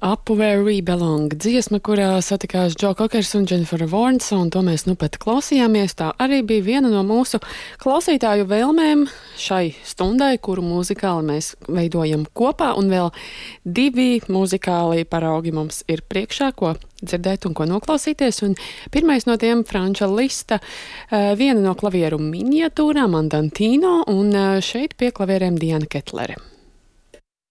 Up Where We Belong, dziesma, kurā satikās Džo Kokers un Dženifera Vornsa, un to mēs nu pat klausījāmies. Tā arī bija viena no mūsu klausītāju vēlmēm šai stundai, kuru mūzikāli mēs veidojam kopā, un vēl divi mūzikāli paraugi mums ir priekšā, ko dzirdēt un ko noklausīties. Un pirmais no tiem Franča Lista, viena no klavieru miniatūrām Andantino, un šeit pie klavierēm Diana Ketlere.